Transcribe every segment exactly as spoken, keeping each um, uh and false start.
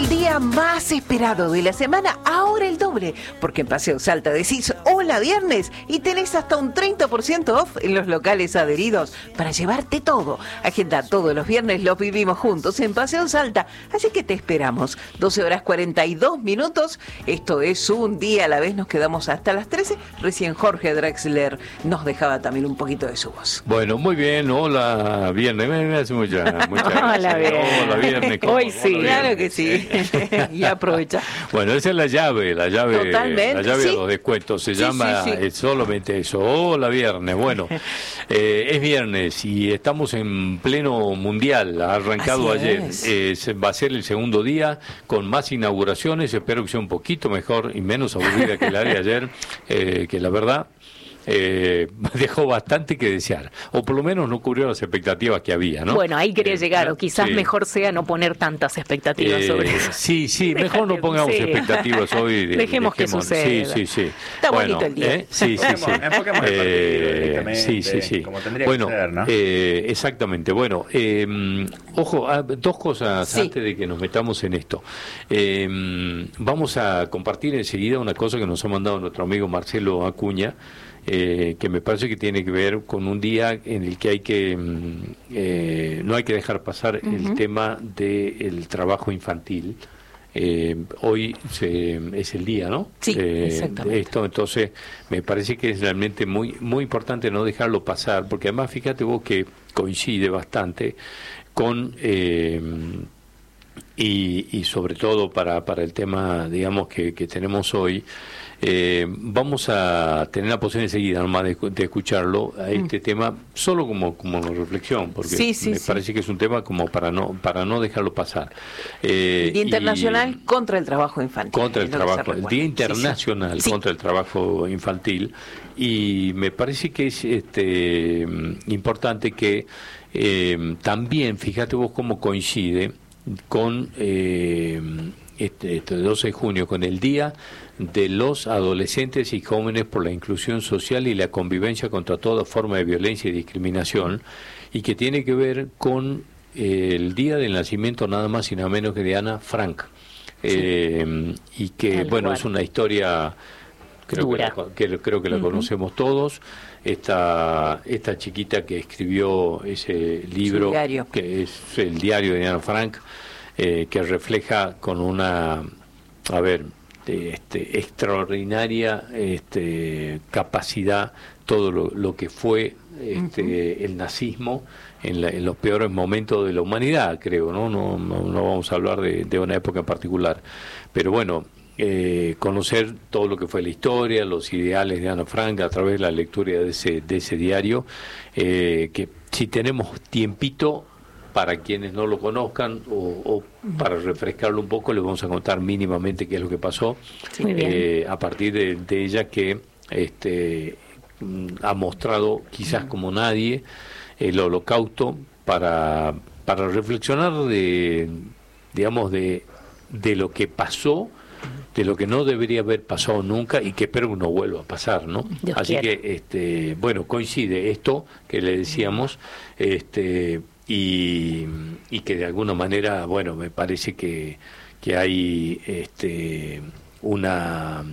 el día más esperado de la semana, ahora el doble, porque en Paseo Salta decís hola viernes y tenés hasta un treinta por ciento off en los locales adheridos para llevarte todo. Agenda todos los viernes, los vivimos juntos en Paseo Salta, así que te esperamos. doce horas cuarenta y dos minutos, esto es un día a la vez, nos quedamos hasta las trece. Recién Jorge Drexler nos dejaba también un poquito de su voz. Bueno, muy bien, hola viernes, me, me hace mucha, mucha Hola viernes. Hola viernes. Hoy sí, hola, claro viernes. que sí. Y aprovecha. Bueno, esa es la llave, la llave, Totalmente, la llave sí. de los descuentos, se Sí, llama sí, sí. es solamente eso. Hola viernes, bueno, eh, es viernes y estamos en pleno mundial, ha arrancado Así ayer, es. eh, se- va a ser el segundo día con más inauguraciones, espero que sea un poquito mejor y menos aburrida que la de ayer, eh, que la verdad... Eh, dejó bastante que desear, o por lo menos no cubrió las expectativas que había, ¿no? Bueno, ahí quería Eh, llegar, o quizás sí. mejor sea no poner tantas expectativas Eh, sobre eso. Sí, sí, mejor no Déjate, pongamos sí. expectativas hoy. de- Dejemos que suceda. Sí, sí, sí. Está bonito el día. ¿eh? Sí, sí, sí. Enfoquemos- enfoquemos el partido directamente, sí, sí, sí. como tendría bueno, que ser, ¿no? eh, exactamente. Bueno, eh, ojo, ah, dos cosas Sí. antes de que nos metamos en esto. Eh, vamos a compartir enseguida una cosa que nos ha mandado nuestro amigo Marcelo Acuña. Eh, que me parece que tiene que ver con un día en el que hay que mm, eh, no hay que dejar pasar el tema del trabajo infantil. Eh, hoy se, es el día, ¿no? Sí, Eh, exactamente. de esto, entonces me parece que es realmente muy muy importante no dejarlo pasar, porque además fíjate vos que coincide bastante con eh, y, y sobre todo para, para el tema, digamos, que, que tenemos hoy. Eh, vamos a tener la posibilidad enseguida nomás de, de escucharlo a este tema solo como como una reflexión, porque Sí, sí, me sí. parece que es un tema como para no para no dejarlo pasar. Eh, Día y- Internacional contra el Trabajo Infantil. contra el es lo que se trabajo, el recuerda. Día Sí, sí. Internacional Sí. contra el Trabajo Infantil, y me parece que es este importante que eh, también, fíjate vos cómo coincide con eh, este, este doce de junio, con el Día de los Adolescentes y Jóvenes por la Inclusión Social y la Convivencia contra toda forma de violencia y discriminación, y que tiene que ver con eh, el día del nacimiento nada más y nada menos que de Ana Frank. Eh, y que Tal bueno, cual. es una historia creo que, Dura. la, co- que creo que la conocemos todos, esta esta chiquita que escribió ese libro diario. que es el diario de Ana Frank, eh, que refleja con una a ver de, este, extraordinaria este, capacidad todo lo, lo que fue este, el nazismo en, la- en los peores momentos de la humanidad, creo, ¿no? No, no, no vamos a hablar de, de una época en particular, pero bueno, eh, conocer todo lo que fue la historia, los ideales de Ana Frank a través de la lectura de ese, de ese diario, eh, que si tenemos tiempito, para quienes no lo conozcan o, o para refrescarlo un poco, les vamos a contar mínimamente qué es lo que pasó. Muy bien. Eh, a partir de, de ella que este, mm, ha mostrado quizás como nadie el holocausto para, para reflexionar de, digamos, de, de lo que pasó, de lo que no debería haber pasado nunca y que espero que no vuelva a pasar, ¿no? Dios Así quiera. que, este, bueno, coincide esto que le decíamos, este, y, y que de alguna manera, bueno, me parece que, que hay este, una,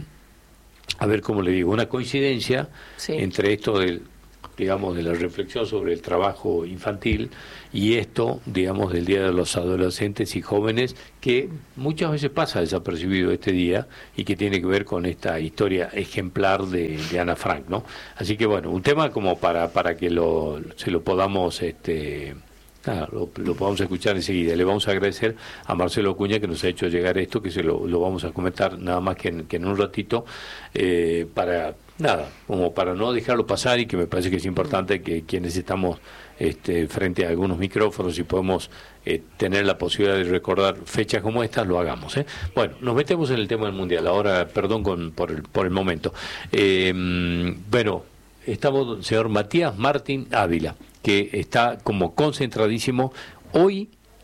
a ver cómo le digo, una coincidencia Sí. entre esto del, digamos, de la reflexión sobre el trabajo infantil y esto, digamos, del Día de los Adolescentes y Jóvenes, que muchas veces pasa desapercibido este día y que tiene que ver con esta historia ejemplar de, de Ana Frank, ¿no? Así que bueno, un tema como para para que lo se lo podamos este nada, lo, lo podamos escuchar enseguida. Le vamos a agradecer a Marcelo Acuña que nos ha hecho llegar esto, que se lo, lo vamos a comentar nada más que en, que en un ratito, eh, para nada, como para no dejarlo pasar, y que me parece que es importante que quienes estamos este, frente a algunos micrófonos y podemos eh, tener la posibilidad de recordar fechas como estas, lo hagamos, ¿eh? Bueno, nos metemos en el tema del Mundial. Ahora, perdón con, por, el, por el momento. Eh, bueno, estamos, señor Matías Martín Ávila, que está como concentradísimo hoy,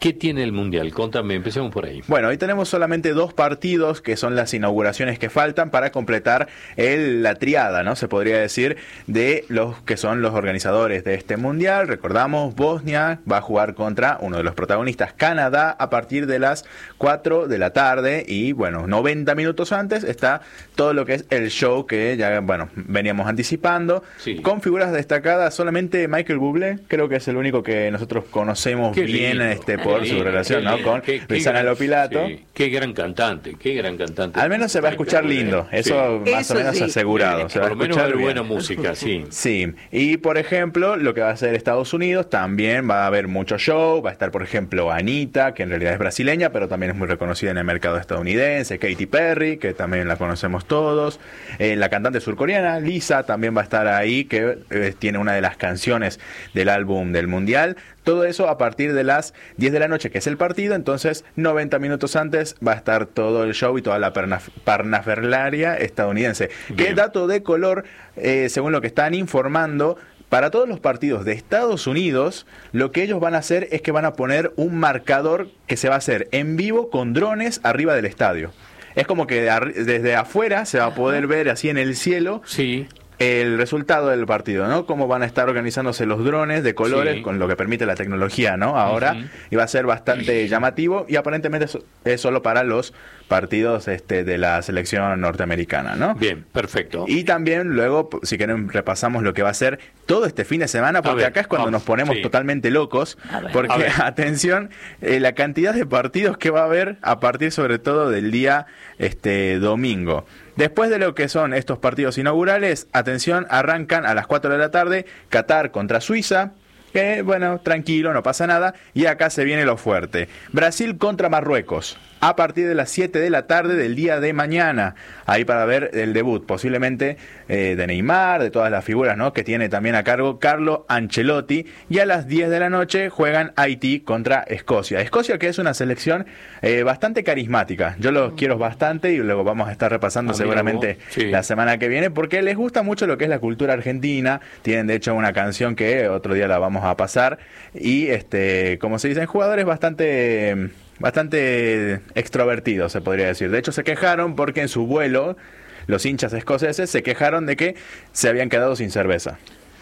¿Qué tiene el Mundial? Contame, empecemos por ahí. Bueno, hoy tenemos solamente dos partidos que son las inauguraciones que faltan para completar el, la triada, ¿no? Se podría decir, de los que son los organizadores de este Mundial. Recordamos, Bosnia va a jugar contra uno de los protagonistas, Canadá, a partir de las cuatro de la tarde. Y bueno, noventa minutos antes está todo lo que es el show que ya, bueno, veníamos anticipando. Sí. Con figuras destacadas, solamente Michael Bublé, creo que es el único que nosotros conocemos qué bien lindo, este por lindo, su relación, ¿no? Con Luisana Lopilato. Sí. Qué gran cantante, qué gran cantante. Al menos se va a escuchar lindo, eso sí. Más eso o menos sí. Asegurado. Se va por a escuchar menos buena música, sí. Sí, y por ejemplo, lo que va a hacer Estados Unidos, también va a haber mucho show, va a estar por ejemplo Anita, que en realidad es brasileña, pero también es muy reconocida en el mercado estadounidense, Katy Perry, que también la conocemos todos, eh, la cantante surcoreana, Lisa, también va a estar ahí, que eh, tiene una de las canciones del álbum del Mundial. Todo eso a partir de las diez de la noche, que es el partido. Entonces, noventa minutos antes va a estar todo el show y toda la parnafernalia estadounidense. Bien. ¿Qué dato de color, eh, según lo que están informando, para todos los partidos de Estados Unidos, lo que ellos van a hacer es que van a poner un marcador que se va a hacer en vivo con drones arriba del estadio. Es como que desde afuera se va a poder ver así en el cielo. Sí. El resultado del partido, ¿no? Cómo van a estar organizándose los drones de colores, sí. Con lo que permite la tecnología, ¿no? Ahora, uh-huh. Y va a ser bastante llamativo y aparentemente es solo para los partidos este, de la selección norteamericana, ¿no? Bien, perfecto. Y también luego, si quieren, repasamos lo que va a ser todo este fin de semana, porque ver, acá es cuando vamos, nos ponemos sí. totalmente locos, porque, atención, eh, la cantidad de partidos que va a haber a partir sobre todo del día este domingo. Después de lo que son estos partidos inaugurales, atención, arrancan a las cuatro de la tarde, Qatar contra Suiza, que bueno, tranquilo, no pasa nada, y acá se viene lo fuerte. Brasil contra Marruecos, a partir de las siete de la tarde del día de mañana, ahí para ver el debut, posiblemente eh, de Neymar, de todas las figuras, ¿no? Que tiene también a cargo Carlo Ancelotti, y a las diez de la noche juegan Haití contra Escocia. Escocia, que es una selección eh, bastante carismática, yo los quiero bastante y luego vamos a estar repasando ah, seguramente sí. la semana que viene, porque les gusta mucho lo que es la cultura argentina, tienen de hecho una canción que otro día la vamos a pasar, y este, como se dicen, jugadores bastante... bastante extrovertidos, se podría decir. De hecho, se quejaron porque en su vuelo los hinchas escoceses se quejaron de que se habían quedado sin cerveza.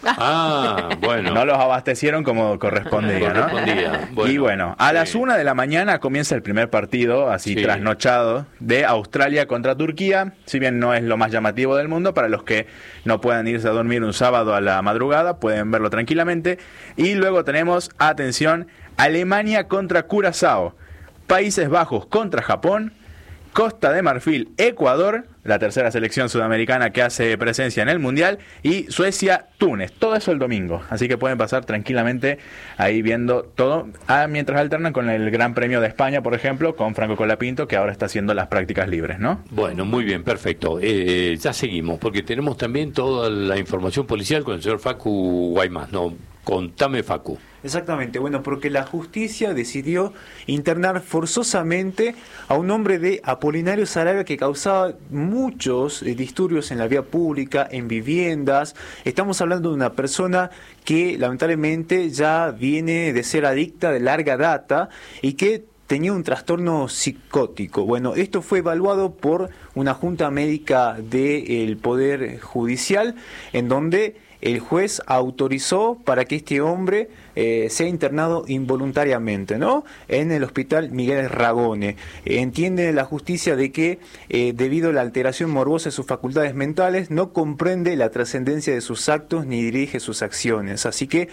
Ah, bueno. No los abastecieron como correspondía, ¿no? correspondía. Bueno, y bueno, a sí. las una de la mañana comienza el primer partido, así sí. trasnochado, de Australia contra Turquía. Si bien no es lo más llamativo del mundo, para los que no puedan irse a dormir un sábado a la madrugada, pueden verlo tranquilamente. Y luego tenemos, atención, Alemania contra Curazao, Países Bajos contra Japón, Costa de Marfil, Ecuador, la tercera selección sudamericana que hace presencia en el Mundial, y Suecia, Túnez. Todo eso el domingo. Así que pueden pasar tranquilamente ahí viendo todo, ah, mientras alternan con el Gran Premio de España, por ejemplo, con Franco Colapinto, que ahora está haciendo las prácticas libres, ¿no? Bueno, muy bien, perfecto. Eh, ya seguimos, porque tenemos también toda la información policial con el señor Facu Guaymas. No, contame, Facu. Exactamente, bueno, porque la justicia decidió internar forzosamente a un hombre de Apolinario Saravia que causaba muchos eh, disturbios en la vía pública, en viviendas. Estamos hablando de una persona que lamentablemente ya viene de ser adicta de larga data y que tenía un trastorno psicótico. Bueno, esto fue evaluado por una junta médica del Poder Judicial, en donde el juez autorizó para que este hombre eh, sea internado involuntariamente, ¿no? En el hospital Miguel Ragone. Entiende la justicia de que eh, debido a la alteración morbosa de sus facultades mentales no comprende la trascendencia de sus actos ni dirige sus acciones. Así que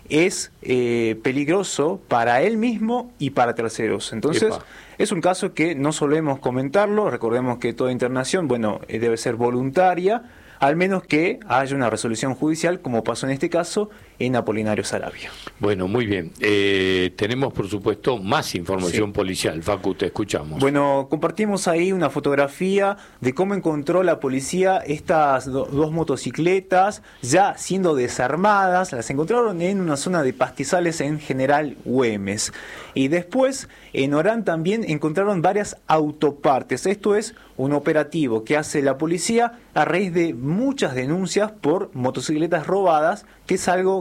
es eh, peligroso para él mismo y para terceros. Entonces, Epa. Es un caso que no solemos comentarlo. Recordemos que toda internación, bueno, eh, debe ser voluntaria, al menos que haya una resolución judicial, como pasó en este caso en Apolinario Saravia. Bueno, muy bien. Eh, tenemos, por supuesto, más información sí. policial. Facu, te escuchamos. Bueno, compartimos ahí una fotografía de cómo encontró la policía estas do- dos motocicletas ya siendo desarmadas. Las encontraron en una zona de pastizales en General Güemes. Y después, en Orán también encontraron varias autopartes. Esto es un operativo que hace la policía a raíz de muchas denuncias por motocicletas robadas, que es algo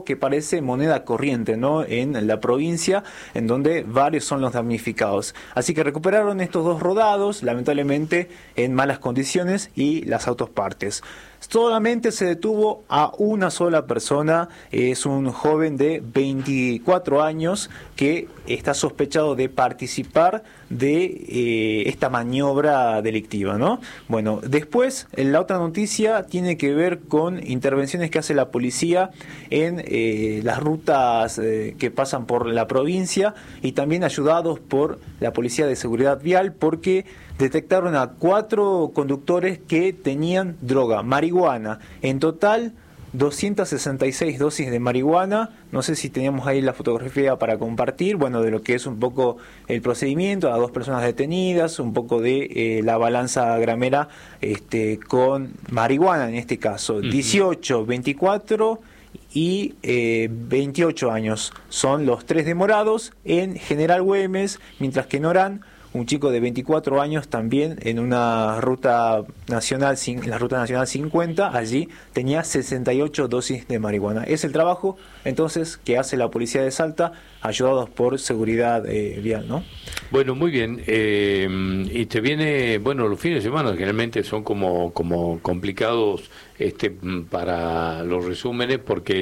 que parece moneda corriente, ¿no?, en la provincia, en donde varios son los damnificados. Así que recuperaron estos dos rodados, lamentablemente en malas condiciones, y las autopartes. Solamente se detuvo a una sola persona, es un joven de veinticuatro años que está sospechado de participar de eh, esta maniobra delictiva, ¿no? Bueno, después la otra noticia tiene que ver con intervenciones que hace la policía en eh, las rutas eh, que pasan por la provincia, y también ayudados por la Policía de Seguridad Vial, porque detectaron a cuatro conductores que tenían droga, marihuana. En total, doscientas sesenta y seis dosis de marihuana. No sé si teníamos ahí la fotografía para compartir, bueno, de lo que es un poco el procedimiento, a dos personas detenidas, un poco de eh, la balanza gramera este, con marihuana en este caso. Uh-huh. dieciocho, veinticuatro y eh, veintiocho años son los tres demorados en General Güemes, mientras que en Orán, un chico de veinticuatro años también en una ruta nacional, en la ruta nacional cincuenta, allí tenía sesenta y ocho dosis de marihuana. Es el trabajo entonces que hace la policía de Salta, ayudados por seguridad eh, vial, ¿no? Bueno, muy bien. Eh, y te viene, bueno, los fines de semana generalmente son como, como complicados este para los resúmenes, porque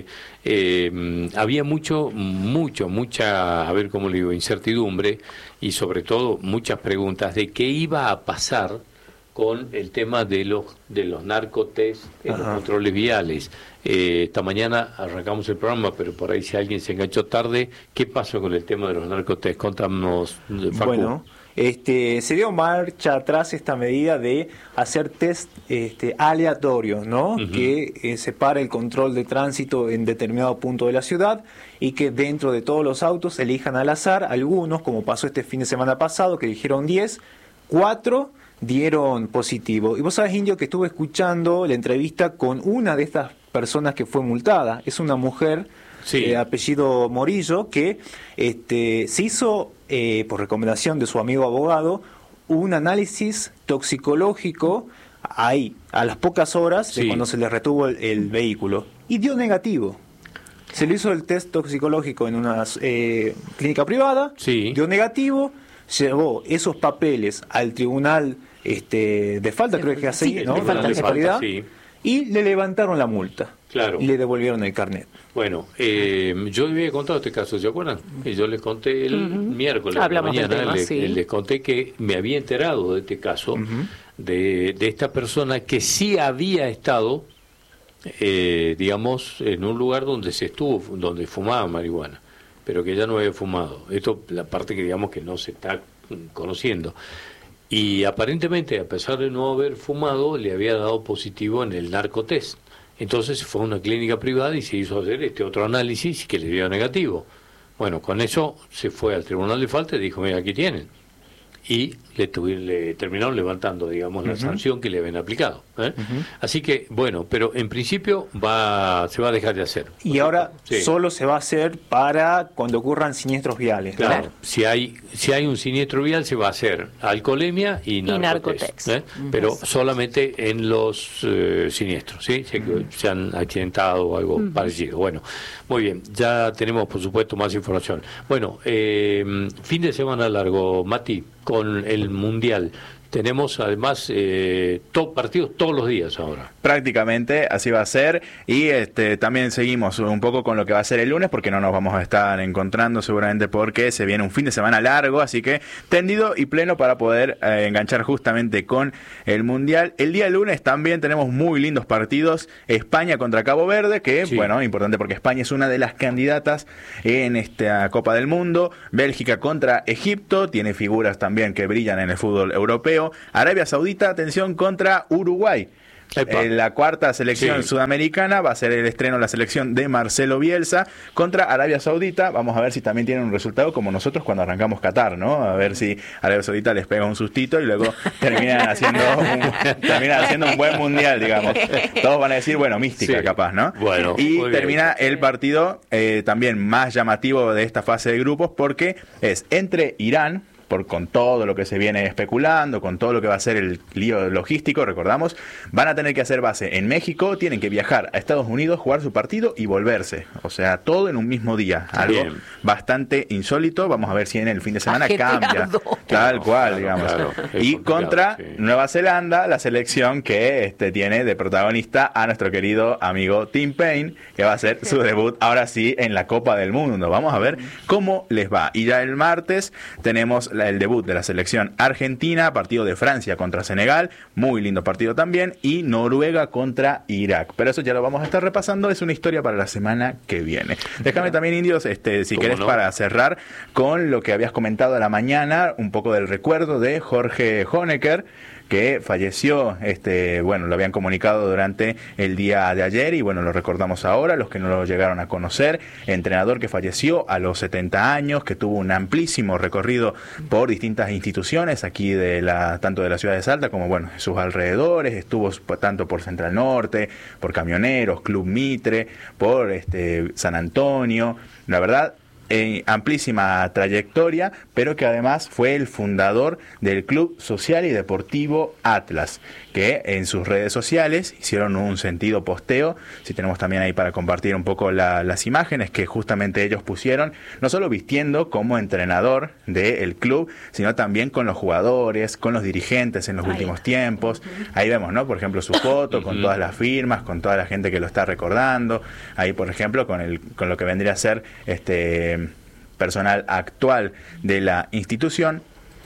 eh, había mucho, mucho, mucha, a ver cómo le digo, incertidumbre, y sobre todo muchas preguntas de qué iba a pasar con el tema de los de los narcotest en Ajá. los controles viales. Eh, esta mañana arrancamos el programa, pero por ahí si alguien se enganchó tarde, ¿qué pasó con el tema de los narcotest? Contanos, Facu. Bueno, este, se dio marcha atrás esta medida de hacer test este, aleatorios, ¿no? Uh-huh. Que eh, separa el control de tránsito en determinado punto de la ciudad, y que dentro de todos los autos elijan al azar algunos, como pasó este fin de semana pasado, que eligieron diez, cuatro dieron positivo. Y vos sabés, Indio, que estuve escuchando la entrevista con una de estas personas que fue multada. Es una mujer sí. de apellido Morillo, que este, se hizo, eh, por recomendación de su amigo abogado, un análisis toxicológico ahí, a las pocas horas sí. de cuando se le retuvo el, el vehículo, y dio negativo. Se le hizo el test toxicológico en una eh, clínica privada, sí. dio negativo, llevó esos papeles al tribunal este, de falta, de, creo que así, sí, ¿no? De falta, de falta, sí. Y le levantaron la multa. Claro. Y le devolvieron el carnet. Bueno, eh, yo había contado este caso, ¿se acuerdan? Y yo les conté el uh-huh. miércoles a la mañana, tema, les, sí. les conté que me había enterado de este caso, uh-huh. de, de esta persona que sí había estado, eh, digamos, en un lugar donde se estuvo, donde fumaba marihuana, pero que ya no había fumado. Esto la parte que digamos que no se está conociendo. Y aparentemente, a pesar de no haber fumado, le había dado positivo en el narcotest. Entonces fue a una clínica privada y se hizo hacer este otro análisis que le dio negativo. Bueno, con eso se fue al tribunal de falta y dijo, mira, aquí tienen. Y le, tuvi, le terminaron levantando, digamos, la uh-huh. sanción que le habían aplicado. ¿eh? Uh-huh. Así que, bueno, pero en principio va se va a dejar de hacer. Y ahora sí. solo se va a hacer para cuando ocurran siniestros viales. Claro, claro. Si hay si hay un siniestro vial se va a hacer alcoholemia y narcotex, ¿eh? uh-huh. pero solamente en los eh, siniestros, ¿sí? Se, uh-huh. se han accidentado o algo uh-huh. parecido. Bueno, muy bien, ya tenemos, por supuesto, más información. Bueno, eh, fin de semana largo, Mati, con el Mundial. Tenemos además eh, to- partidos todos los días ahora. Prácticamente así va a ser, y este también seguimos un poco con lo que va a ser el lunes, porque no nos vamos a estar encontrando seguramente porque se viene un fin de semana largo, así que tendido y pleno para poder eh, enganchar justamente con el Mundial. El día lunes también tenemos muy lindos partidos. España contra Cabo Verde, que sí. bueno, importante porque España es una de las candidatas en esta Copa del Mundo. Bélgica contra Egipto, tiene figuras también que brillan en el fútbol europeo. Arabia Saudita, atención, contra Uruguay. Eh, la cuarta selección sí. sudamericana va a ser el estreno de la selección de Marcelo Bielsa contra Arabia Saudita. Vamos a ver si también tienen un resultado como nosotros cuando arrancamos Qatar, ¿no? A ver si Arabia Saudita les pega un sustito y luego terminan haciendo un, terminan haciendo un buen mundial, digamos. Todos van a decir, bueno, mística sí. capaz, ¿no? Bueno, y termina bien. el partido eh, también más llamativo de esta fase de grupos, porque es entre Irán, por con todo lo que se viene especulando, con todo lo que va a ser el lío logístico, recordamos, van a tener que hacer base en México, tienen que viajar a Estados Unidos, jugar su partido y volverse. O sea, todo en un mismo día. Algo Bien. bastante insólito. Vamos a ver si en el fin de semana Ajetreado. cambia. Tal cual, claro, digamos. Claro, y contra sí. Nueva Zelanda, la selección que este, tiene de protagonista a nuestro querido amigo Tim Payne, que va a hacer su debut ahora sí en la Copa del Mundo. Vamos a ver cómo les va. Y ya el martes tenemos la, el debut de la selección argentina, partido de Francia contra Senegal, muy lindo partido también, y Noruega contra Irak. Pero eso ya lo vamos a estar repasando, es una historia para la semana que viene. Déjame también, Indios, este, si querés no? para cerrar con lo que habías comentado a la mañana, un poco del recuerdo de Jorge Honecker, que falleció, este, bueno, lo habían comunicado durante el día de ayer y bueno, lo recordamos ahora, los que no lo llegaron a conocer, entrenador que falleció a los setenta años, que tuvo un amplísimo recorrido por distintas instituciones aquí de la, tanto de la ciudad de Salta como bueno, sus alrededores, estuvo tanto por Central Norte, por Camioneros, Club Mitre, por este San Antonio, la verdad, Eh, amplísima trayectoria, pero que además fue el fundador del Club Social y Deportivo Atlas, que en sus redes sociales hicieron un sentido posteo, si tenemos también ahí para compartir un poco la, las imágenes que justamente ellos pusieron, no solo vistiendo como entrenador del club, sino también con los jugadores, con los dirigentes en los Ay. últimos tiempos. Uh-huh. Ahí vemos, ¿no? Por ejemplo, su foto, uh-huh. con todas las firmas, con toda la gente que lo está recordando. Ahí, por ejemplo, con el con lo que vendría a ser este personal actual de la institución.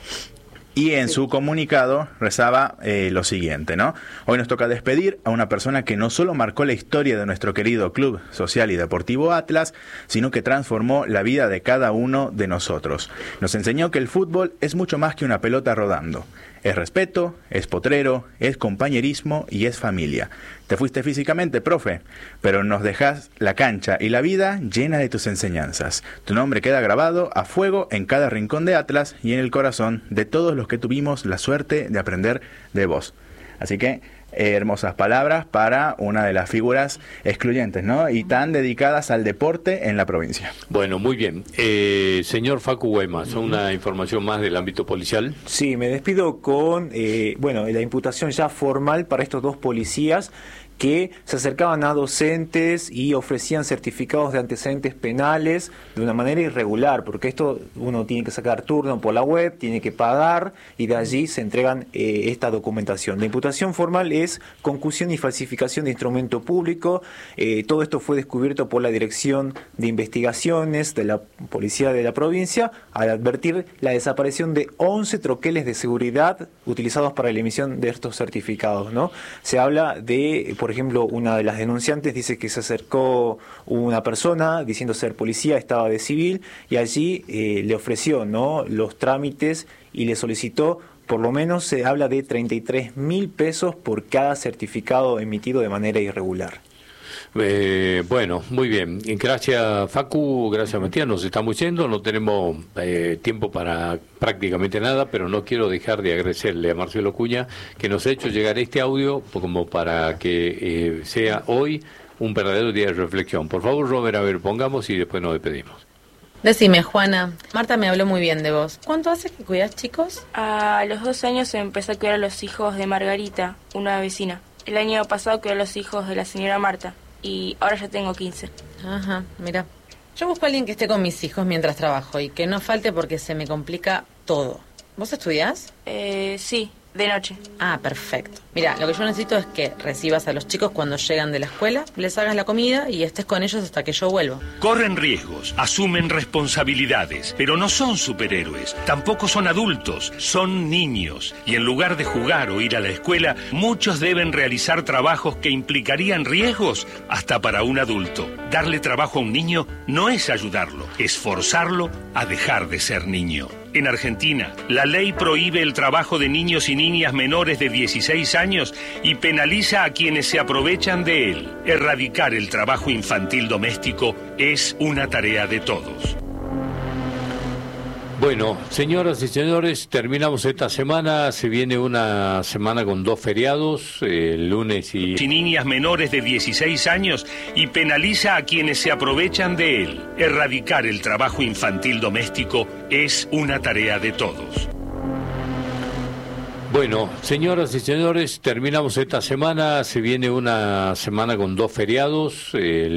Y en su comunicado rezaba eh, lo siguiente, ¿no? Hoy nos toca despedir a una persona que no solo marcó la historia de nuestro querido Club Social y Deportivo Atlas, sino que transformó la vida de cada uno de nosotros. Nos enseñó que el fútbol es mucho más que una pelota rodando. Es respeto, es potrero, es compañerismo y es familia. Te fuiste físicamente, profe, pero nos dejás la cancha y la vida llena de tus enseñanzas. Tu nombre queda grabado a fuego en cada rincón de Atlas y en el corazón de todos los que tuvimos la suerte de aprender de vos. Así que Eh, hermosas palabras para una de las figuras excluyentes, ¿no? Y tan dedicadas al deporte en la provincia. Bueno, muy bien. Eh, señor Facu Guaymas, una información más del ámbito policial. Sí, me despido con, eh, bueno, la imputación ya formal para estos dos policías que se acercaban a docentes y ofrecían certificados de antecedentes penales de una manera irregular, porque esto uno tiene que sacar turno por la web, tiene que pagar y de allí se entregan eh, esta documentación. La imputación formal es concusión y falsificación de instrumento público. Eh, todo esto fue descubierto por la Dirección de Investigaciones de la Policía de la provincia al advertir la desaparición de once troqueles de seguridad utilizados para la emisión de estos certificados, ¿no? Se habla de, por Por ejemplo, una de las denunciantes dice que se acercó una persona diciendo ser policía, estaba de civil, y allí eh, le ofreció, ¿no?, los trámites y le solicitó, por lo menos se habla de treinta y tres mil pesos por cada certificado emitido de manera irregular. Eh, bueno, muy bien. Gracias, Facu, gracias, Matías. Nos estamos yendo, no tenemos eh, tiempo para prácticamente nada, pero no quiero dejar de agradecerle a Marcelo Cuña que nos ha hecho llegar este audio como para que eh, sea hoy un verdadero día de reflexión. Por favor, Robert, a ver, pongamos y después nos despedimos. Decime, Juana, Marta me habló muy bien de vos. ¿Cuánto hace que cuidás, chicos? A los dos años empecé a cuidar a los hijos de Margarita, una vecina. El año pasado cuidé a los hijos de la señora Marta. Y ahora ya tengo quince. Ajá, mira. Yo busco a alguien que esté con mis hijos mientras trabajo y que no falte porque se me complica todo. ¿Vos estudiás? Eh, sí, de noche. Ah, perfecto. Mira, lo que yo necesito es que recibas a los chicos cuando llegan de la escuela, les hagas la comida y estés con ellos hasta que yo vuelvo. Corren riesgos, asumen responsabilidades, pero no son superhéroes, tampoco son adultos, son niños. Y en lugar de jugar o ir a la escuela, muchos deben realizar trabajos que implicarían riesgos hasta para un adulto. Darle trabajo a un niño no es ayudarlo, es forzarlo a dejar de ser niño. En Argentina, la ley prohíbe el trabajo de niños y niñas menores de dieciséis años y penaliza a quienes se aprovechan de él. Erradicar el trabajo infantil doméstico es una tarea de todos. Bueno, señoras y señores, terminamos esta semana. Se viene una semana con dos feriados, eh, el lunes y... y niñas menores de dieciséis años y penaliza a quienes se aprovechan de él. Erradicar el trabajo infantil doméstico es una tarea de todos. Bueno, señoras y señores, terminamos esta semana. Se viene una semana con dos feriados, eh, el